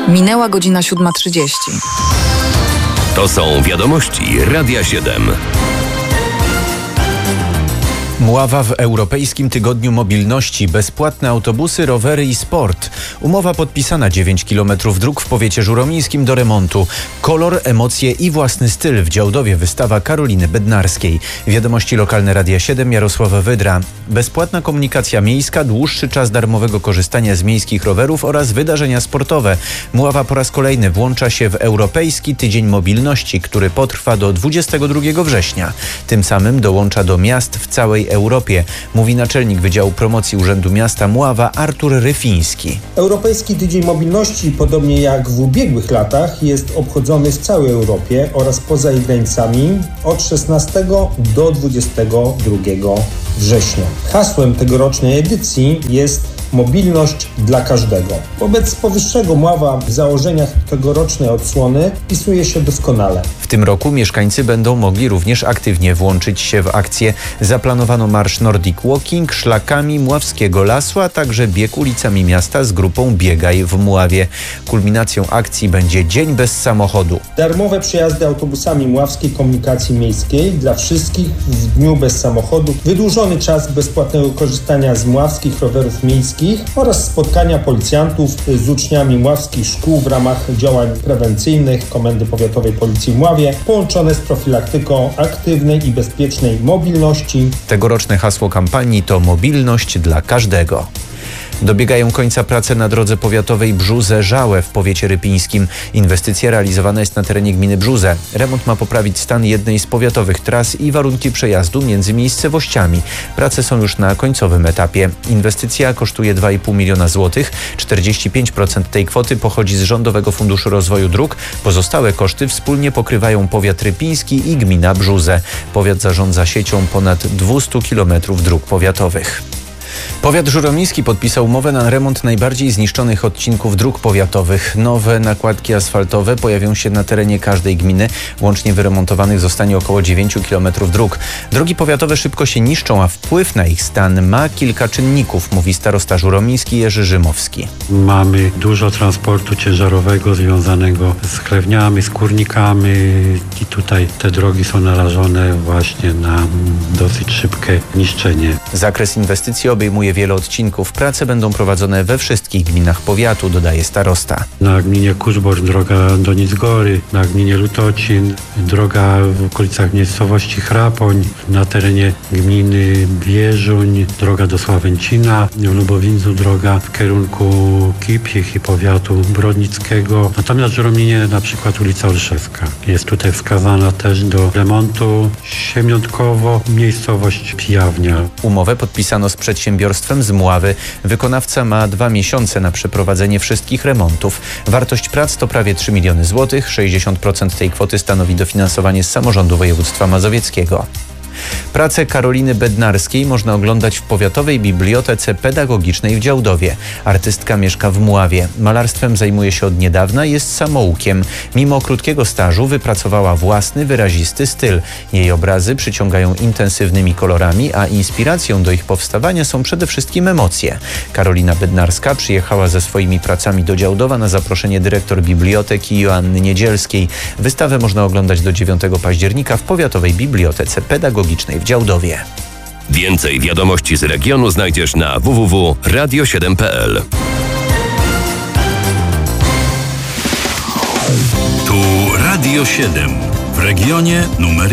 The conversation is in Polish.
Minęła godzina 7:30. To są wiadomości Radia 7. Mława w Europejskim Tygodniu Mobilności. Bezpłatne autobusy, rowery i sport. Umowa podpisana. 9 km dróg w powiecie żuromińskim do remontu. Kolor, emocje i własny styl. W Działdowie wystawa Karoliny Bednarskiej. Wiadomości lokalne Radia 7, Jarosława Wydra. Bezpłatna komunikacja miejska, dłuższy czas darmowego korzystania z miejskich rowerów oraz wydarzenia sportowe. Mława po raz kolejny włącza się w Europejski Tydzień Mobilności, który potrwa do 22 września. Tym samym dołącza do miast w całej Europie, mówi naczelnik Wydziału Promocji Urzędu Miasta Mława Artur Ryfiński. Europejski Tydzień Mobilności, podobnie jak w ubiegłych latach, jest obchodzony w całej Europie oraz poza jej granicami od 16 do 22 września. Hasłem tegorocznej edycji jest mobilność dla każdego. Wobec powyższego Mława w założeniach tegorocznej odsłony wpisuje się doskonale. W tym roku mieszkańcy będą mogli również aktywnie włączyć się w akcję. Zaplanowano marsz Nordic Walking szlakami Mławskiego Lasu, a także bieg ulicami miasta z grupą Biegaj w Mławie. Kulminacją akcji będzie Dzień bez samochodu. Darmowe przejazdy autobusami Mławskiej Komunikacji Miejskiej dla wszystkich w dniu bez samochodu, wydłużony czas bezpłatnego korzystania z mławskich rowerów miejskich oraz spotkania policjantów z uczniami mławskich szkół w ramach działań prewencyjnych Komendy Powiatowej Policji w Mławie, połączone z profilaktyką aktywnej i bezpiecznej mobilności. Tegoroczne hasło kampanii to mobilność dla każdego. Dobiegają końca prace na drodze powiatowej Brzuze-Żałę w powiecie rypińskim. Inwestycja realizowana jest na terenie gminy Brzuze. Remont ma poprawić stan jednej z powiatowych tras i warunki przejazdu między miejscowościami. Prace są już na końcowym etapie. Inwestycja kosztuje 2,5 miliona złotych. 45% tej kwoty pochodzi z Rządowego Funduszu Rozwoju Dróg. Pozostałe koszty wspólnie pokrywają powiat rypiński i gmina Brzuze. Powiat zarządza siecią ponad 200 km dróg powiatowych. Powiat żuromiński podpisał umowę na remont najbardziej zniszczonych odcinków dróg powiatowych. Nowe nakładki asfaltowe pojawią się na terenie każdej gminy. Łącznie wyremontowanych zostanie około 9 km dróg. Drogi powiatowe szybko się niszczą, a wpływ na ich stan ma kilka czynników, mówi starosta żuromiński Jerzy Rzymowski. Mamy dużo transportu ciężarowego związanego z chlewniami, z kurnikami i tutaj te drogi są narażone właśnie na dosyć szybkie niszczenie. Zakres inwestycji obejmuje wiele odcinków. Prace będą prowadzone we wszystkich gminach powiatu, dodaje starosta. Na gminie Kurzborz droga do Nicgory, na gminie Lutocin droga w okolicach miejscowości Chrapoń, na terenie gminy Bieżuń droga do Sławęcina, w Lubowindzu droga w kierunku Kipich i powiatu brodnickiego. Natomiast w Żurominie na przykład ulica Olszewska jest tutaj wskazana też do remontu. Siemiątkowo miejscowość Pijawnia. Umowę podpisano z przedsiębiorstwem z Mławy. Wykonawca ma 2 miesiące na przeprowadzenie wszystkich remontów. Wartość prac to prawie 3 miliony złotych. 60% tej kwoty stanowi dofinansowanie z samorządu województwa mazowieckiego. Pracę Karoliny Bednarskiej można oglądać w Powiatowej Bibliotece Pedagogicznej w Działdowie. Artystka mieszka w Mławie. Malarstwem zajmuje się od niedawna, jest samoukiem. Mimo krótkiego stażu wypracowała własny, wyrazisty styl. Jej obrazy przyciągają intensywnymi kolorami, a inspiracją do ich powstawania są przede wszystkim emocje. Karolina Bednarska przyjechała ze swoimi pracami do Działdowa na zaproszenie dyrektor biblioteki Joanny Niedzielskiej. Wystawę można oglądać do 9 października w Powiatowej Bibliotece Pedagogicznej w Działdowie. Więcej wiadomości z regionu znajdziesz na www.radio7.pl. Tu Radio 7 w regionie numer